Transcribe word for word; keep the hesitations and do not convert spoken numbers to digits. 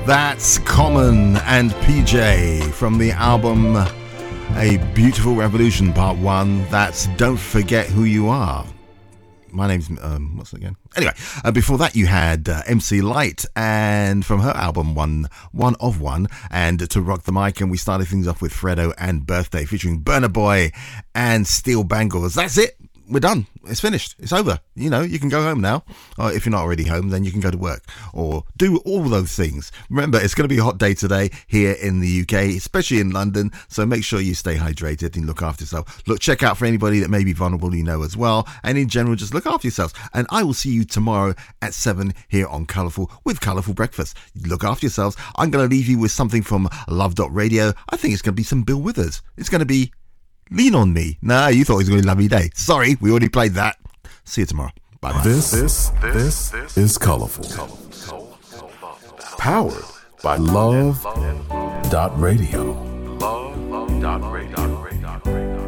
That's Common and P J from the album A Beautiful Revolution Part one. That's Don't Forget Who You Are. My name's, um, what's it again? Anyway, uh, before that you had uh, M C Lyte, and from her album One One of One, and To Rock the Mic, and we started things off with Fredo and Birthday featuring Burna Boy and Steel Bangles. That's it. We're done. It's finished. It's over. You know, you can go home now. Or if you're not already home, then you can go to work or do all those things. Remember, it's going to be a hot day today here in the U K, especially in London. So make sure you stay hydrated and look after yourself. Look, check out for anybody that may be vulnerable, you know, as well. And in general, just look after yourselves. And I will see you tomorrow at seven here on Colourful with Colourful Breakfast. Look after yourselves. I'm going to leave you with something from Love dot Radio. I think it's going to be some Bill Withers. It's going to be Lean on Me. Nah, you thought it was going to be a lovely day. Sorry, we already played that. See you tomorrow. Bye bye. This, this, this, this is Colourful. Powered by Love dot Radio. Love dot Radio.